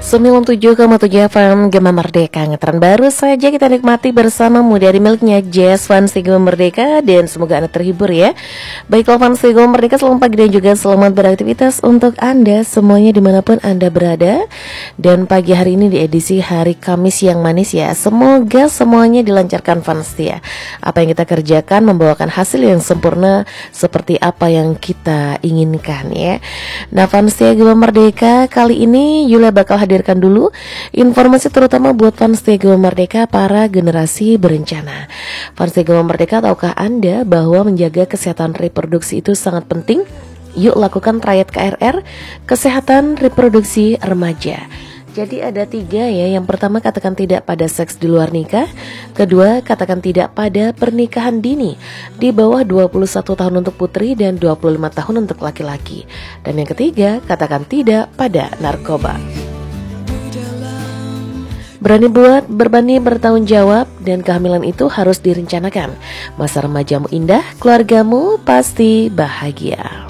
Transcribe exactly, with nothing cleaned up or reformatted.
sembilan puluh tujuh koma tujuh F M Gema Merdeka. Ngetren baru saja kita nikmati bersamamu dari miliknya Jazz Fans Gema Merdeka. Dan semoga Anda terhibur ya. Baiklah fans Gema Merdeka, selamat pagi dan juga selamat beraktivitas untuk Anda semuanya dimanapun Anda berada. Dan pagi hari ini di edisi hari Kamis yang manis ya, semoga semuanya dilancarkan fans ya. Apa yang kita kerjakan membawakan hasil yang sempurna seperti apa yang kita inginkan ya. Nah fans ya Gema Merdeka, kali ini Yula bakal hadirkan dulu informasi terutama buat fans Gema Merdeka para generasi berencana. Fans Gema Merdeka, tahukah Anda bahwa menjaga kesehatan reproduksi itu sangat penting? Yuk lakukan triad K R R, kesehatan reproduksi remaja. Jadi ada tiga ya. Yang pertama, katakan tidak pada seks di luar nikah. Kedua, katakan tidak pada pernikahan dini di bawah dua puluh satu tahun untuk putri dan dua puluh lima tahun untuk laki-laki. Dan yang ketiga, katakan tidak pada narkoba. Berani buat, berani bertanggung jawab, dan kehamilan itu harus direncanakan. Masa remajamu indah, keluargamu pasti bahagia.